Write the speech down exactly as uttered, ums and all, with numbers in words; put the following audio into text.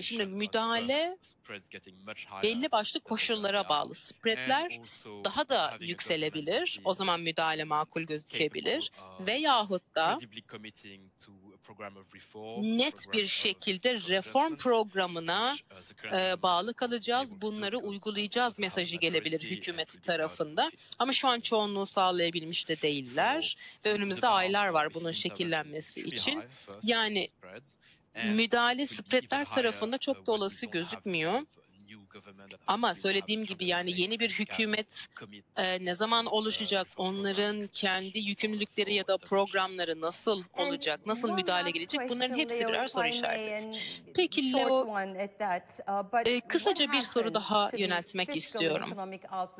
Hayır, şimdi müdahale belli başlı koşullara bağlı. Spreadler daha da yükselebilir. O zaman müdahale makul gözükebilir. Veyahut da net bir şekilde reform programına e, bağlı kalacağız, bunları uygulayacağız mesajı gelebilir hükümet tarafında. Ama şu an çoğunluğu sağlayabilmiş de değiller ve önümüzde aylar var bunun şekillenmesi için. Yani müdahale spreadler tarafında çok da olası gözükmüyor. Ama söylediğim gibi yani yeni bir hükümet e, ne zaman oluşacak, onların kendi yükümlülükleri ya da programları nasıl olacak, nasıl müdahale gelecek, bunların hepsi birer soru işareti. Peki Leo, e, kısaca bir soru daha yöneltmek istiyorum.